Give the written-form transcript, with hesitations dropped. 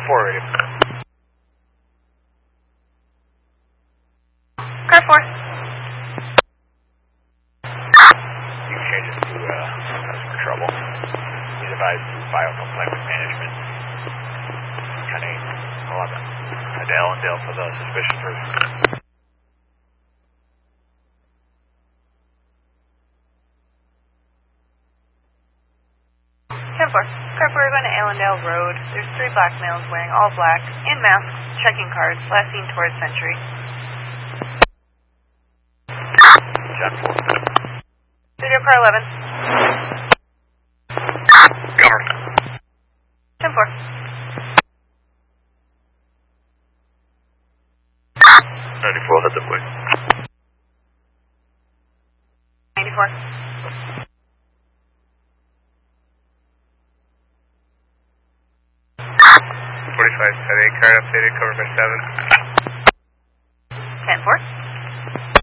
4 radio. Car 4. You can change it to customer trouble. Please advise to file complaint with management. Kind of 11. Head to Ellendale for the suspicious person. 10-4. Car 4, going to Allendale Road. There's 3 black males wearing all black, in masks, checking cards, last seen towards Century. John 4. Studio Car 11. Cover. 10-4. 94, heads up quick. 94. 45, heading, current updated, cover by 7.